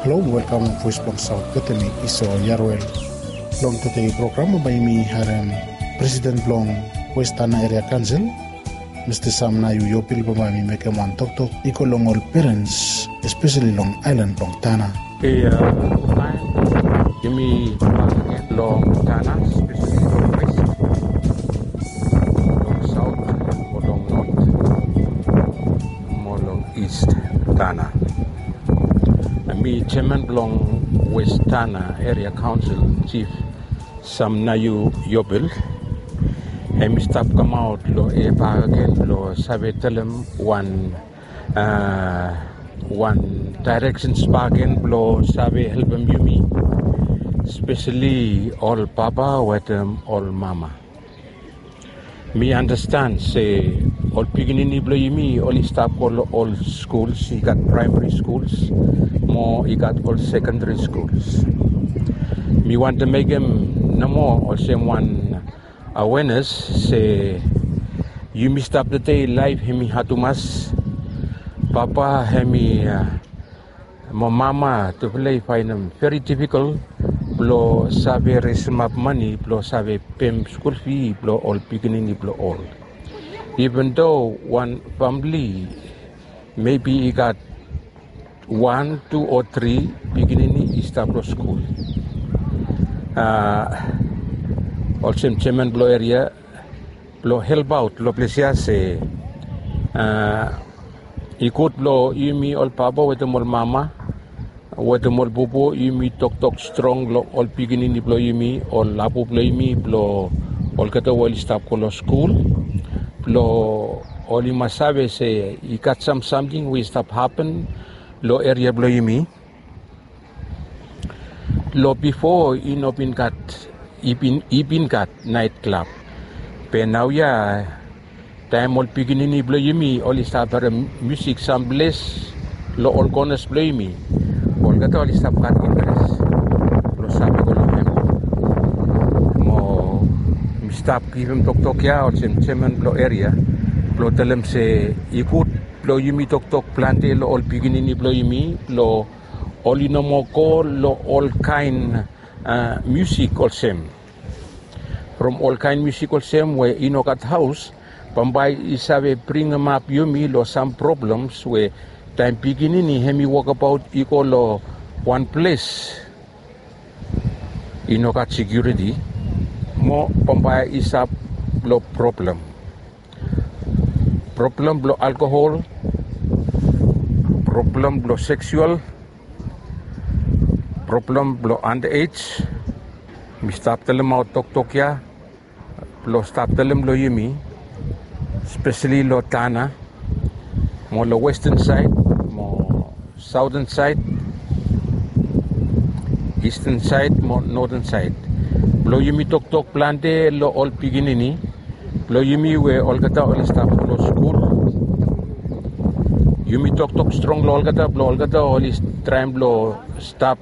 Hello, welcome to Voice Blog South Katemi iso Yarwell. Long today program by me haran President Blong Western Area Council Mr. Sam Nayu Yopil Bamami make one talk iko long all parents, especially Long Island Long Tana. Jimmy Long Tana, especially Long West, Long South, or Long North, more Long East Tana. Me Chairman Blong West Tana Area Council Chief Sam Nayu Yopil. Hemi stop come out lo e again lo sabe telem one direction sparken lo sabe help them yumi, especially all papa with all mama. Me understand say all beginning blo yumi all stop all schools. He got primary schools, more he got all secondary schools. Me want to make him no more or same one awareness say you missed up the day life hemi hatumas papa hemi mo mama to play find them very difficult blo sabe raise up money blo sabe pay school fee blo all beginning blo all, even though one family maybe he got 1, 2 or 3 beginning start school. Also Chairman Blow area blow help out lo plesia se ikut blow yumi all papa with the mol mama with the mol bubu yumi tok strong lo all beginning blow yumi all labu blow yumi blow all kata wali stop ko school blow all masabe se you got something we stop happen lo area blow yumi lo before in open got Ibin got nightclub. But now time all beginning blow me all stop music some place lo all corners play me. All got all stop got interest. Lo sabi ko lang mo stop give him tok ya or some chairman blow area. Blow tell him say ikut blow me tok plante lo all beginning blow me lo all you know mo ko lo all kind music all same. From all kind music all same where in got house, Bombay isabe bring them up yumi lo some problems where time beginning hemi walk about equal lo one place. In got security, more Bombay isab lo problem lo alcohol, problem lo sexual, problem lo underage. Mi stop telem out tok ya lo stop telem lo yumi, especially lo Tana, more lo western side, more southern side, eastern side, more northern side. Lo yumi tok plante lo all beginning lo yumi we all kata all stop lo school. Yumi tok strong lo all kata all is trying lo stop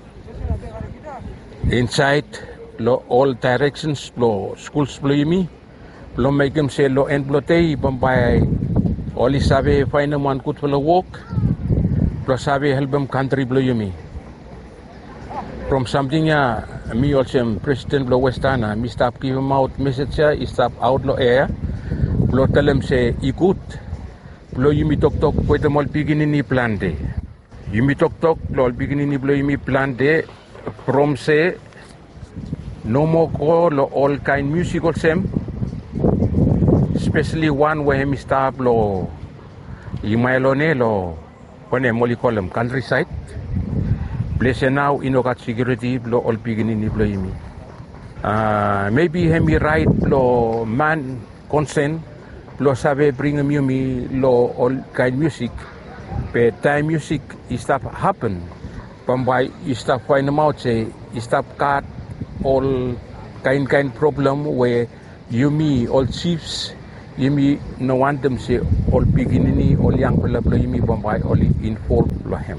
inside lo all directions lo schools lo yumi lo make them say lo end lo tay Bombay all sabe find them one good for the walk lo sabe help them country lo yumi from something me also president lo Westana me stop give him out message stop out lo air lo tell them say ikut lo yumi tok pwede mo beginning ni plan de yumi tok lo beginning ni lo yumi plan de from say no more call all kind musical same, especially one where him stop lo imailone lo when moli call them countryside. Place now got security lo all beginning ni blow me. Maybe him right lo man consent lo sabe bring me lo all kind music, but time music stop happen. Bombay stop find them out say stop cut all kind problem where yumi all chiefs yumi no want them say all beginning all young people yumi Bombay only involved lo him.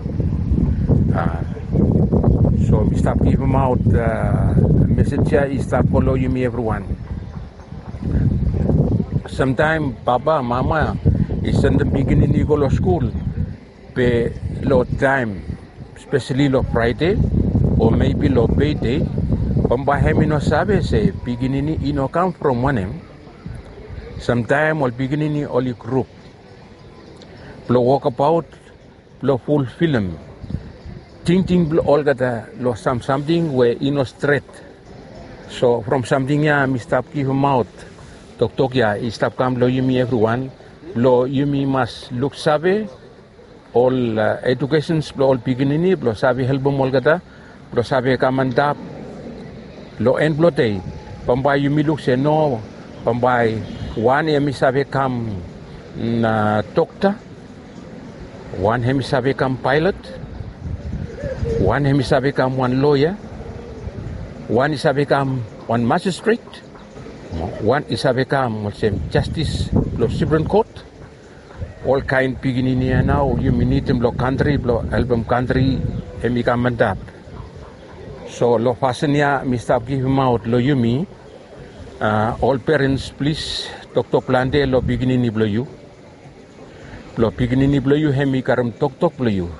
So we stop give him out message stop follow yumi everyone. Sometime papa mama is in the beginning go to school, pe lo time especially lo Friday or maybe lo payday. Pamba hemi no sabe se beginning ino come from one. Sometime ol beginning only group. Lo walk about, lo full film. Ting all gata lo something where ino straight. So from something ya mi stop give him out. Tok ya I stop come lo yumi everyone. Lo yumi must look sabe. All educations all beginning lo sabe help all gata. Lo sabe kamandap. Lo end lo day. Pambay yumi look say no. Pambay one yumi sabe kam na doctor. One hemi sabe kam pilot. One hemi sabe kam one lawyer. One is become one magistrate. One is become justice, lo Supreme Court. All kind beginning here now. You need them lo country, lo album country, hemi kamandap. So lo fasenya Mr. give him out lo yumi. All parents please Dr. Plante lo beginning blo you. Lo beginning blo you hemi karam tok blo you.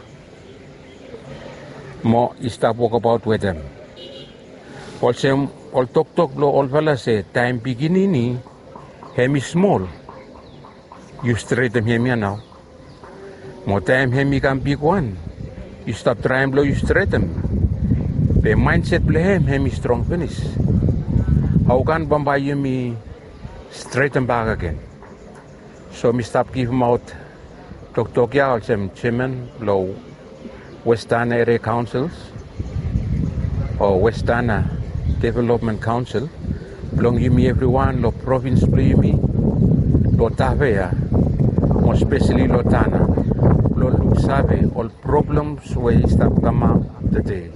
Mo stop walk about with them. Also, all tok lo all fella say time beginning ni hemi small. You straight them hemi now. More time hemi can big one. You stop trying blow you straight them. The mindset blow hemi strong finish. How can Bombay you me straight them back again? So me stop give him out tok ya also chairman blow Western Area Councils or Western Development Council, belong you me everyone, lo province play me, lo Tavea, more especially lo Tana, lo Luxave, all problems where stop come out today.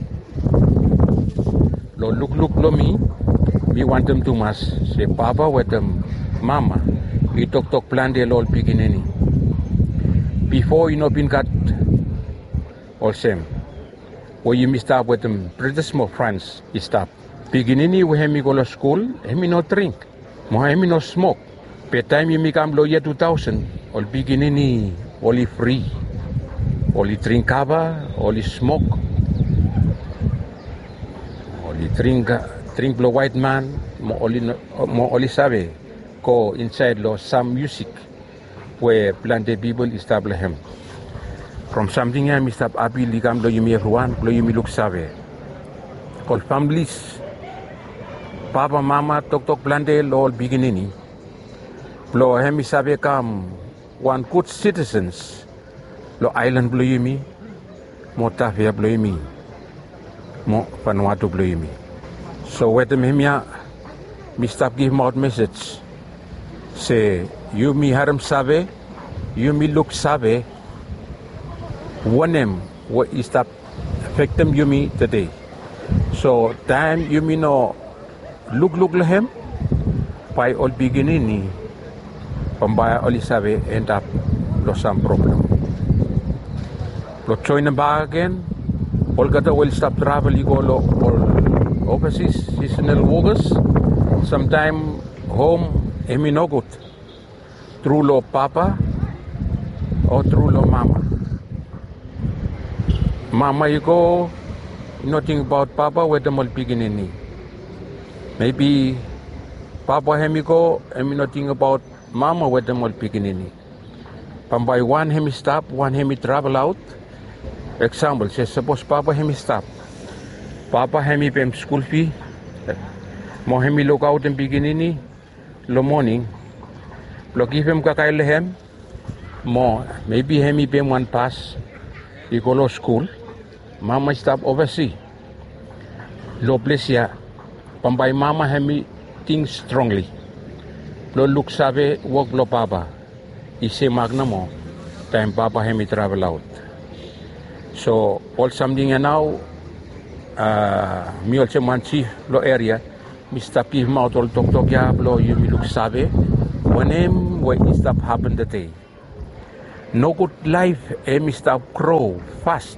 Lo look lo me want them to mas, say Papa with them, Mama, we tok plan the all beginning. Before you know been got all same, where you missed up with them, pretty small friends, you stop. Beginning we hemi go to school, hemi no drink, mo hemi no smoke. By time you become lo year 2000, all beginning only free, only drink kava, only smoke, only drink lo white man, mo only sabe go inside lo some music where planted people establish him. From something I missed up abi ligam lo yumi everyone, lo yumi look sabe. All families. Papa, Mama, tok plante all beginning. Lo hemi sabe kam one good citizens. Lo island blow yumi, mo Tavia blow yumi, mo Vanuatu blow yumi. So with them hemia, me stop give him out message. Say you me haram sabe, you me look sabe. One them what is stop affect them you me today. So time you me no. Look lahem by all beginning ni pambaya oli sabe end up lo some problem. Lo join the back again. All gata will stop travel go lo all overseas seasonal workers. Sometime home emi no good. Through lo papa or through lo mama. Mama you go nothing about papa with them all beginning ni. Maybe Papa hemi go, hemi nothing about Mama with them all beginning. Pambay one hemi stop, one hemi travel out. Example, say suppose Papa hemi stop. Papa hemi pay school fee. Mo hemi look out in beginning, lo morning. Lo give him kakail hem. Mo maybe hemi pay one pass. He go to school. Mama stop overseas. Lo place ya. Pambay Mama hemi think strongly. Lo look sabe work lo Papa. Ise magna mo. Time Papa hemi travel out. So all something now. Me also manchi lo area. Mi stop him out all tok ya lo you mi look sabe. When him what is stop happen that day. No good life mi stop grow fast.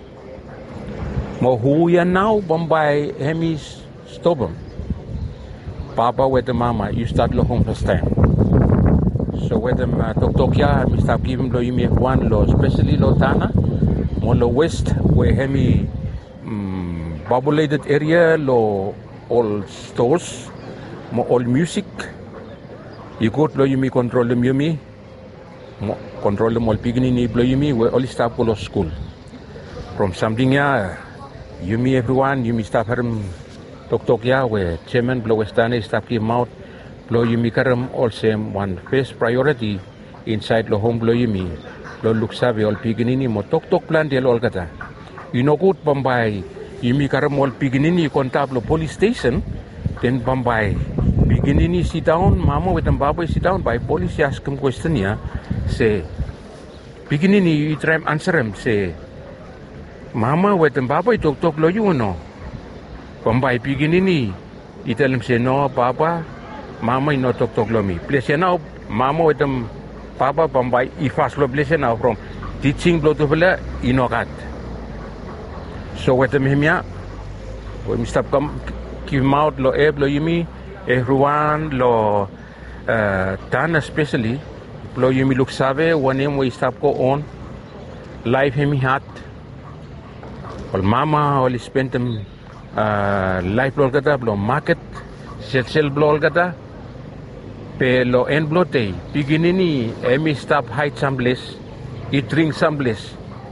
Mo who ya now Bombay hemi stop him. Papa with the Mama, you start lo home first time. So with them tok ya, mi stop give him lo you make one lo, especially lo Tana. Molo West, where hemi populated area, lo all stores, mo all music. You go to yumi control them yumi, control them all pigini ni blo yumi, where all staff go to school. From something ya, yumi everyone, yumi staff harum tok ya, where chairman blo westane staff ki mouth, blo yumi karam all same one first priority inside lo home blo yumi. Lo luksabi all piginini mo tok plan dia all kata. You know good Bombay, yumi karam all piginini kontablo police station, then Bombay. Piginini sit down, mama with them baba sit down by police ask him question ya, say piginini you try answer him, say mama with them baba tok lo you know. Bombay piginini, you tell him say no baba, mama no tok lo me. Please now mama with them Papa Bombay ifas lo blessing now from teaching blow to vela inokat. So with them himya, we stop come give out lo lo yumi everyone lo tan especially lo yumi look save one name we stop go on life himi hat. All mama all spend them life lo kata lo market sell blow kata. Pero en blote, piginini, emi stop hide someplace, eat drink someplace.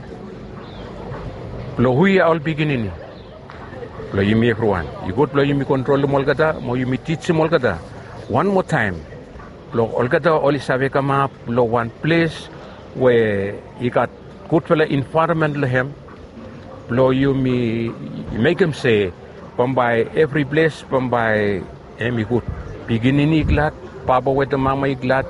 Lo hui all piginini. Lo yumi everyone. You go to lo yumi control the molgata, mo yumi teach molgata. One more time. Lo olgata all sabe kama lo one place where you got good fella environment lo hem. Lo yumi make him say, Bombay every place, Bombay emi good. Piginini glad. Papa with the mama glad.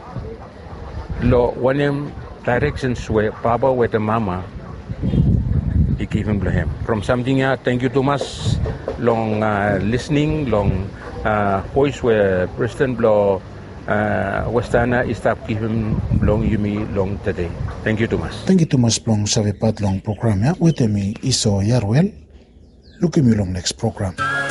Lo one directions where Papa with the mama he give him him. From something thank you Thomas long listening long voice where President Blow Westana is stop give him long yumi long today. Thank you Thomas. Thank you Thomas long savipat long program ya with me Iso Yarwell. Look at me long next program.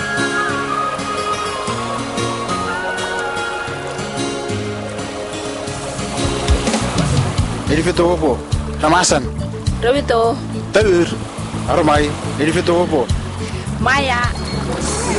Edifito po, Ramasan. Rawito. Taur. Armay. Edifito po. Maya.